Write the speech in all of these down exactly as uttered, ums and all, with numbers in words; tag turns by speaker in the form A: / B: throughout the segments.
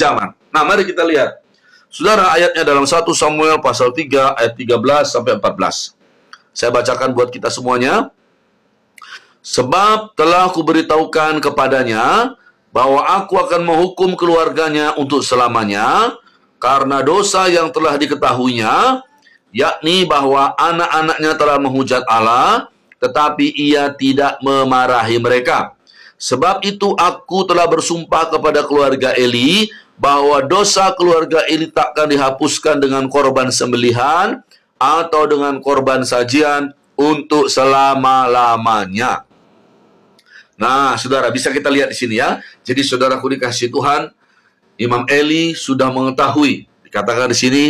A: zaman. Nah, mari kita lihat. Saudara, ayatnya dalam satu Samuel pasal tiga ayat tiga belas sampai empat belas. Saya bacakan buat kita semuanya. Sebab telah kuberitahukan kepadanya bahwa aku akan menghukum keluarganya untuk selamanya karena dosa yang telah diketahuinya, yakni bahwa anak-anaknya telah menghujat Allah, tetapi ia tidak memarahi mereka. Sebab itu aku telah bersumpah kepada keluarga Eli bahwa dosa keluarga Eli takkan dihapuskan dengan korban sembelihan atau dengan korban sajian untuk selama-lamanya. Nah, saudara, bisa kita lihat di sini ya. Jadi, saudaraku dikasihi Tuhan, Imam Eli sudah mengetahui, dikatakan di sini,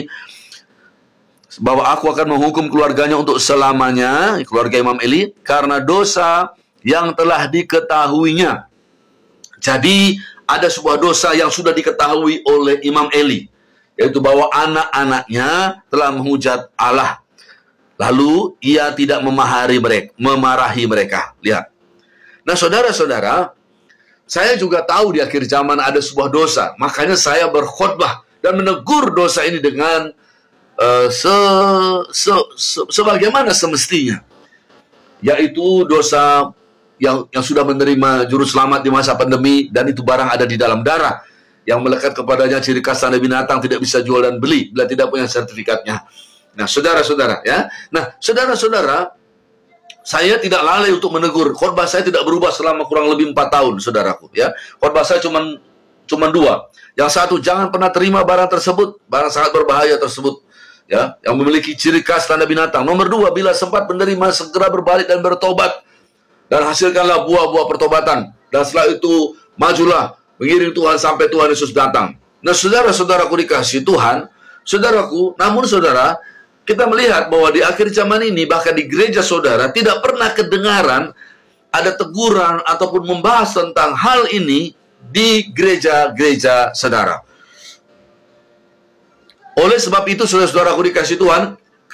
A: bahwa aku akan menghukum keluarganya untuk selamanya, keluarga Imam Eli, karena dosa yang telah diketahuinya. Jadi, ada sebuah dosa yang sudah diketahui oleh Imam Eli, yaitu bahwa anak-anaknya telah menghujat Allah. Lalu, ia tidak memahari mereka, memarahi mereka. Lihat. Nah, saudara-saudara, saya juga tahu di akhir zaman ada sebuah dosa. Makanya saya berkhotbah dan menegur dosa ini dengan uh, se, se, se, sebagaimana semestinya. Yaitu dosa yang, yang sudah menerima juru selamat di masa pandemi, dan itu barang ada di dalam darah. Yang melekat kepadanya ciri khas tanda binatang, tidak bisa jual dan beli bila tidak punya sertifikatnya. Nah, saudara-saudara ya. Nah, saudara-saudara, saya tidak lalai untuk menegur. Khotbah saya tidak berubah selama kurang lebih empat tahun, saudaraku. Ya, khotbah saya cuma cuma dua. Yang satu, jangan pernah terima barang tersebut, barang sangat berbahaya tersebut, ya, yang memiliki ciri khas tanda binatang. Nomor dua, bila sempat menerima, segera berbalik dan bertobat, dan hasilkanlah buah-buah pertobatan. Dan setelah itu, majulah mengiring Tuhan sampai Tuhan Yesus datang. Nah, saudara-saudaraku dikasihi Tuhan, saudaraku, namun saudara, kita melihat bahwa di akhir zaman ini, bahkan di gereja saudara, tidak pernah kedengaran ada teguran ataupun membahas tentang hal ini di gereja-gereja saudara. Oleh sebab itu, saudara-saudaraku dikasihi Tuhan,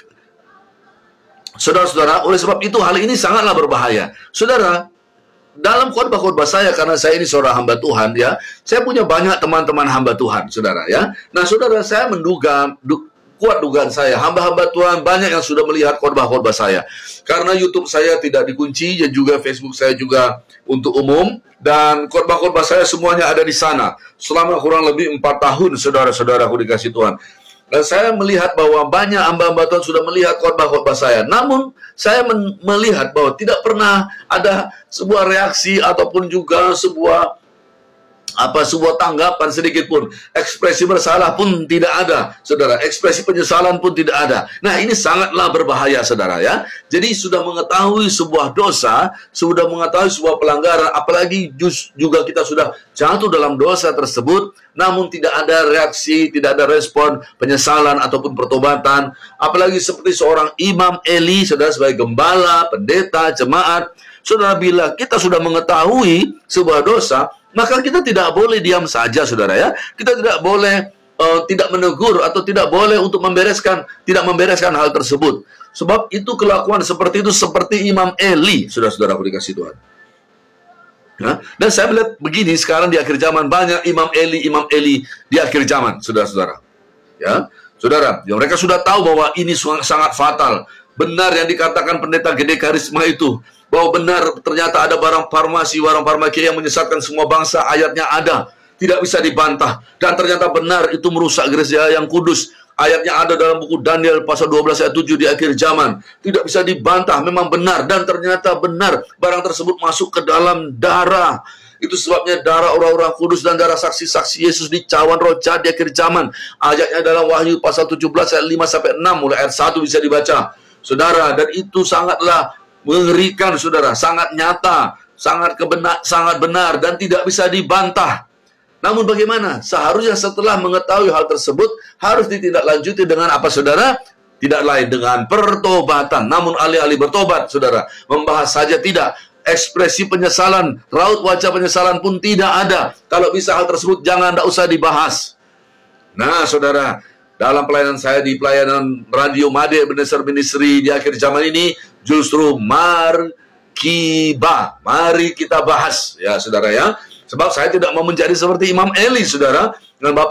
A: saudara-saudara, oleh sebab itu hal ini sangatlah berbahaya. Saudara, dalam khotbah-khotbah saya, karena saya ini seorang hamba Tuhan, ya, saya punya banyak teman-teman hamba Tuhan, saudara, ya. Nah, saudara, saya menduga, du, kuat dugaan saya, hamba-hamba Tuhan banyak yang sudah melihat khotbah-khotbah saya. Karena YouTube saya tidak dikunci, dan juga Facebook saya juga untuk umum, dan khotbah-khotbah saya semuanya ada di sana. Selama kurang lebih empat tahun, saudara-saudaraku dikasihi Tuhan. Dan saya melihat bahwa banyak hamba-hamba Tuhan sudah melihat khotbah-khotbah saya. Namun, saya melihat bahwa tidak pernah ada sebuah reaksi ataupun juga sebuah apa sebuah tanggapan sedikit pun. Ekspresi bersalah pun tidak ada, saudara. Ekspresi penyesalan pun tidak ada. Nah, ini sangatlah berbahaya, saudara, ya. Jadi sudah mengetahui sebuah dosa, sudah mengetahui sebuah pelanggaran, apalagi juga kita sudah jatuh dalam dosa tersebut, namun tidak ada reaksi, tidak ada respon penyesalan ataupun pertobatan. Apalagi seperti seorang Imam Eli, saudara, sebagai gembala, pendeta, jemaat. Saudara, bila kita sudah mengetahui sebuah dosa, maka kita tidak boleh diam saja, saudara, ya. Kita tidak boleh uh, tidak menegur atau tidak boleh untuk membereskan, tidak membereskan hal tersebut. Sebab itu kelakuan seperti itu seperti Imam Eli, saudara-saudara aku dikasihi Tuhan. Ya? Dan saya melihat begini sekarang di akhir zaman, banyak Imam Eli, Imam Eli di akhir zaman, saudara-saudara. Ya, saudara, ya, mereka sudah tahu bahwa ini sangat fatal. Benar yang dikatakan pendeta Gede Karisma itu, bahwa benar ternyata ada barang farmasi, barang farmaki yang menyesatkan semua bangsa, ayatnya ada, tidak bisa dibantah. Dan ternyata benar itu merusak gereja yang kudus. Ayatnya ada dalam buku Daniel pasal dua belas ayat tujuh di akhir zaman. Tidak bisa dibantah, memang benar. Dan ternyata benar barang tersebut masuk ke dalam darah. Itu sebabnya darah orang-orang kudus dan darah saksi-saksi Yesus dicawan roh jahat di akhir zaman. Ayatnya dalam Wahyu pasal tujuh belas ayat lima sampai enam, mulai ayat satu bisa dibaca, saudara. Dan itu sangatlah mengerikan, saudara, sangat nyata, sangat kebenar, sangat benar, dan tidak bisa dibantah. Namun bagaimana? Seharusnya setelah mengetahui hal tersebut, harus ditindaklanjuti dengan apa, saudara? Tidak lain dengan pertobatan. Namun alih-alih bertobat, saudara, membahas saja tidak. Ekspresi penyesalan, raut wajah penyesalan pun tidak ada. Kalau bisa hal tersebut jangan, tidak usah dibahas. Nah, saudara, dalam pelayanan saya di pelayanan Radio Made Ebenezer Ministry di akhir zaman ini, justru markiba, mari kita bahas, ya, saudara, ya. Sebab saya tidak mau menjadi seperti Imam Eli, saudara, dengan Bapak